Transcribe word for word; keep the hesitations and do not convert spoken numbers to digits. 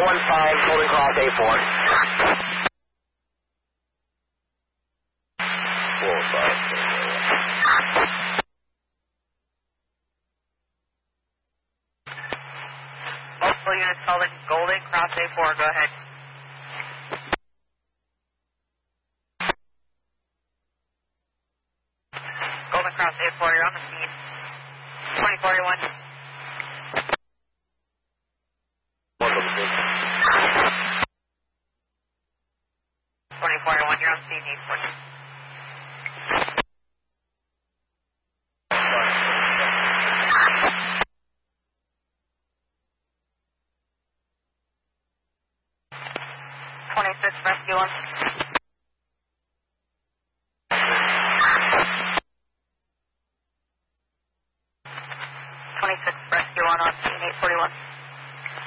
one five, Golden Cross A four. four five. Multiple units called in Golden Cross A four, go ahead. Golden Cross A four, you're on the scene. twenty forty-one. twenty forty-one, you're on scene, eight forty. twenty-six, rescue one. twenty-six, rescue one on scene, eight forty-one.